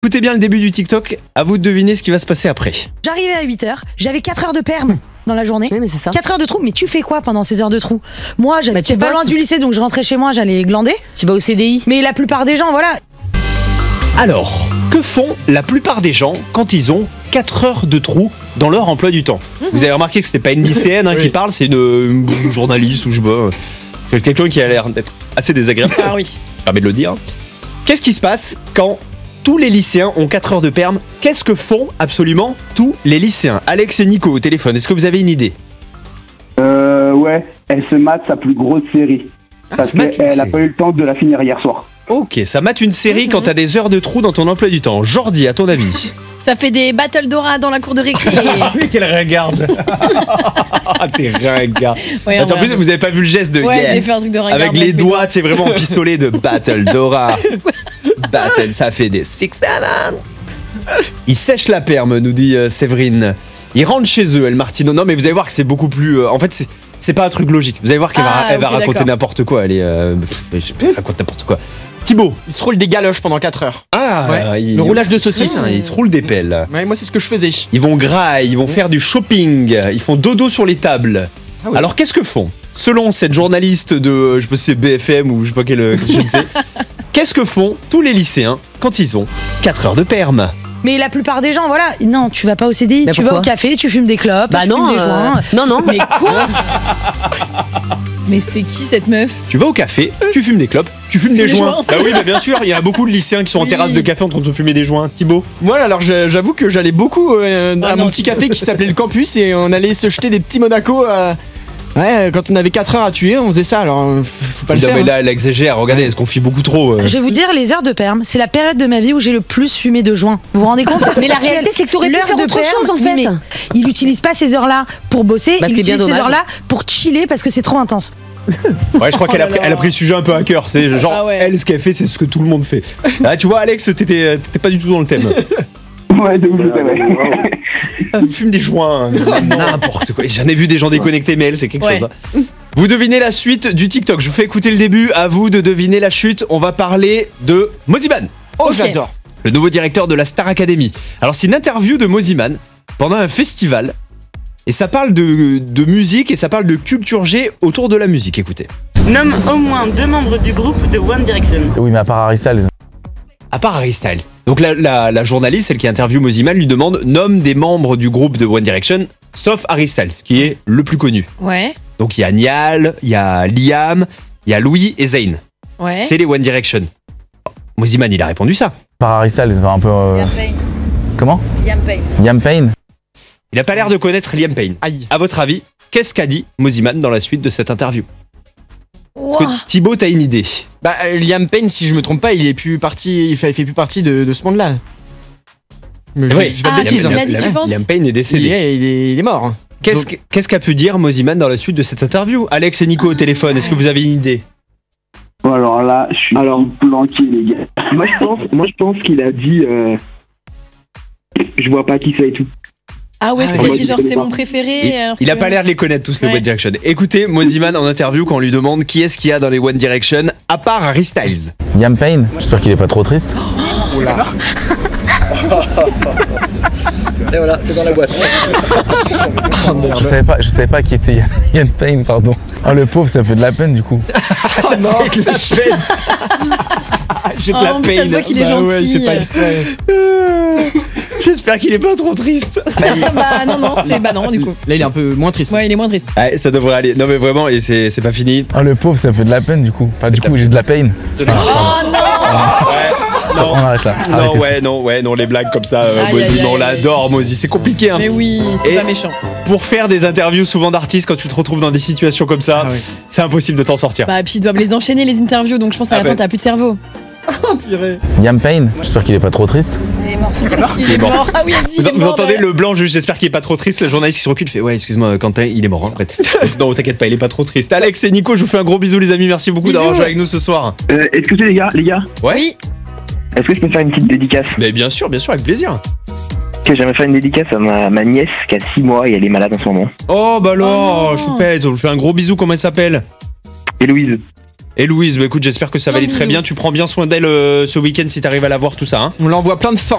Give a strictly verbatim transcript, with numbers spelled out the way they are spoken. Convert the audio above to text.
Écoutez bien le début du TikTok, à vous de deviner ce qui va se passer après. J'arrivais à huit heures, j'avais quatre heures de perm dans la journée. Oui, mais c'est ça. quatre heures de trou, mais tu fais quoi pendant ces heures de trou? Moi, j'habitais Bah, pas bosses. loin du lycée, donc je rentrais chez moi, j'allais glander. Tu vas au C D I. Mais la plupart des gens, voilà. Alors, que font la plupart des gens quand ils ont quatre heures de trou dans leur emploi du temps? Vous avez remarqué que c'était pas une lycéenne hein, Oui. qui parle, c'est une, une journaliste ou je sais pas, quelqu'un qui a l'air d'être assez désagréable, Ah oui. permet de le dire. Qu'est-ce qui se passe quand tous les lycéens ont quatre heures de perm? Qu'est-ce que font absolument tous les lycéens? Alex et Nico au téléphone, est-ce que vous avez une idée? Euh, ouais, elle se mate sa plus grosse série. Parce se mate une qu'elle a série. pas eu le temps de la finir hier soir. Ok, ça mate une série quand t'as des heures de trou dans ton emploi du temps. Jordi, à ton avis? Ça fait des battles Dora dans la cour de récré. Oui, qu'elle regarde. T'es ringard. Ouais, Attends, en ouais. plus, vous avez pas vu le geste de Ouais, yeah. j'ai fait un truc de ringard. Avec les avec mes doigts, c'est vraiment en pistolet de Battle Dora. Battle, ça fait des six seven. Ils sèchent la perme, nous dit euh, Séverine. Ils rentrent chez eux, El Martino. Non, mais vous allez voir que c'est beaucoup plus. euh, en fait, c'est, c'est pas un truc logique. Vous allez voir qu'elle va, Ah, elle va ok, raconter d'accord. n'importe quoi. Elle est. euh, pff, elle raconte n'importe quoi. Thibaut. Il se roule des galoches pendant quatre heures. Ah, Ouais, il- le roulage de saucisses. Putain, ils se roulent des pelles. Ouais, moi c'est ce que je faisais. Ils vont grailler, ils vont faire du shopping, ils font dodo sur les tables. Ah oui. Alors qu'est-ce que font? Selon cette journaliste de, je sais pas si c'est B F M ou je sais pas quelle, je ne sais, qu'est-ce que font tous les lycéens quand ils ont quatre heures de perm? Mais la plupart des gens, voilà. Non, tu vas pas au C D I, Bah, tu vas pourquoi au café, tu fumes des clopes, Bah tu non, fumes des euh, joints. non, non. Mais quoi? Mais c'est qui cette meuf? Tu vas au café, tu fumes des clopes, tu fumes des Des joints. joints. Bah oui, bah bien sûr, il y a beaucoup de lycéens qui sont en Oui. terrasse de café en train de se fumer des joints. Thibaut. Moi alors je- j'avoue que j'allais beaucoup euh, à Ah mon non, petit tu- café qui s'appelait le campus et on allait se jeter des petits Monaco. euh, Ouais, quand on avait quatre heures à tuer, on faisait ça. Alors euh, faut pas le Non, faire. mais hein. là, elle exagère. Regardez, elle se confie beaucoup trop. euh. Je vais vous dire, les heures de perm, c'est la période de ma vie où j'ai le plus fumé de joints. Vous vous rendez compte? Mais la réalité, c'est que t'aurais pu L'heure faire de autre perm, chose en oui, fait. mais il utilise pas ces heures-là pour bosser, Bah, il c'est bien utilise ces dommage. heures-là pour chiller parce que c'est trop intense. Ouais, je crois Oh qu'elle a, là pris, là. elle a pris le sujet un peu à cœur. C'est genre, Ah ouais. elle, ce qu'elle fait, c'est ce que tout le monde fait. Ah, tu vois, Alex, t'étais, t'étais pas du tout dans le thème. Ouais, de ouf, c'est vrai. Elle fume des joints, n'importe quoi. J'en ai vu des gens déconnectés, mais elle, c'est quelque Ouais. chose. hein. Vous devinez la suite du TikTok. Je vous fais écouter le début. À vous de deviner la chute. On va parler de Moziman, Oh, Ok. j'adore. le nouveau directeur de la Star Academy. Alors, c'est une interview de Moziman pendant un festival. Et ça parle de, de musique et ça parle de culture G autour de la musique. Écoutez. Nomme au moins deux membres du groupe de One Direction. Oui, mais à part Harry Styles. À part Harry Styles. Donc la, la, la journaliste, celle qui interviewe Moziman, lui demande nomme des membres du groupe de One Direction, sauf Harry Styles, qui est le plus connu. Ouais, Donc il y a Niall, il y a Liam, il y a Louis et Zayn. ouais. C'est les One Direction. Moziman, il a répondu ça. Par Harry Styles, enfin, un peu. euh, Payne. Comment Liam Payne. Liam Payne. Il a pas l'air de connaître Liam Payne. Aïe. À votre avis, qu'est-ce qu'a dit Moziman dans la suite de cette interview? Est-ce que Wow. Thibaut, t'as une idée? Bah euh, Liam Payne, si je me trompe pas, il est plus parti, il fait, il fait plus partie de, de ce monde-là. Mais je, Oui. je dis pas de Ah, bêtises. il hein. l'a dit, tu penses? Liam Payne est Il décédé. est, il est, il est mort. hein. Qu'est-ce que- qu'est-ce qu'a pu dire Moziman dans la suite de cette interview? Alex et Nico au téléphone, est-ce que vous avez une idée? Bon, alors là, je suis alors planqué, les gars. Moi, je pense, moi, je pense qu'il a dit. Euh, je vois pas qui c'est et tout. Ah ouais, est-ce Ah qu'il a ouais. dit genre c'est mon préféré Il, alors il a que- pas l'air de les connaître tous les Ouais. One Direction. Écoutez Moziman en interview quand on lui demande qui est-ce qu'il y a dans les One Direction à part Harry Styles. Liam Payne. J'espère qu'il est pas trop triste. Oula. Et voilà, c'est dans la boîte. Oh, merde. Je savais pas, je savais pas qui était Liam Payne, pardon. Oh le pauvre, ça fait de la peine du coup. Ça me fait que la chaîne. J'ai de Oh, la en plus, ça peine. se voit qu'il est Bah ouais, gentil. il fait pas exprès. Euh, J'espère qu'il est pas trop triste. Bah non, non, c'est bah non du coup. Là il est un peu moins triste. Ouais, il est moins triste. Ouais, ça devrait aller. Non mais vraiment, et c'est c'est pas fini. Oh le pauvre, ça fait de la peine du coup. Enfin du coup, j'ai de la peine. Oh non. On arrête là. Non Arrêtez. ouais, non ouais, non les blagues comme ça, euh, Aïe, Mozi, aïe, on aïe. l'adore Mozi, c'est compliqué hein. Mais oui, c'est Et- pas méchant. Pour faire des interviews souvent d'artistes quand tu te retrouves dans des situations comme ça, Ah oui. c'est impossible de t'en sortir. Bah puis ils doivent les enchaîner les interviews donc je pense à Ah la bah. fin t'as plus de cerveau. Liam Payne. J'espère qu'il est pas trop triste. Il est mort. Il est est mort. mort. Ah oui, elle dit Vous, il est vous mort, entendez ouais. le blanc juste, j'espère qu'il est pas trop triste. Le journaliste qui se recule fait ouais, excuse-moi Quentin, il est mort hein, après. Donc, non, t'inquiète pas, il est pas trop triste. Alex et Nico, je vous fais un gros bisou les amis, merci beaucoup Bisous. d'avoir joué avec nous ce soir. Euh, est-ce que c'est les gars, les gars Ouais. Oui. Est-ce que je peux faire une petite dédicace? Mais bien sûr, bien sûr, avec plaisir. Que j'aimerais faire une dédicace à ma, ma nièce qui a six mois et elle est malade en ce moment. Oh bah alors, Oh non. choupette, on lui fait un gros bisou, comment elle s'appelle? Héloïse. Louise, bah écoute, j'espère que ça va Plein aller de très bisous. bien. Tu prends bien soin d'elle euh, ce week-end si t'arrives à la voir, tout ça. Hein. On l'envoie plein de force.